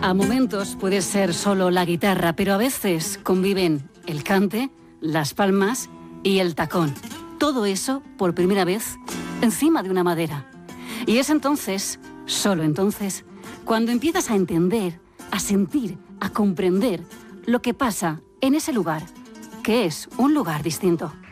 A momentos puede ser solo la guitarra, pero a veces conviven el cante, las palmas y el tacón. Todo eso por primera vez encima de una madera. Y es entonces, solo entonces, cuando empiezas a entender, a sentir, a comprender lo que pasa en ese lugar, que es un lugar distinto.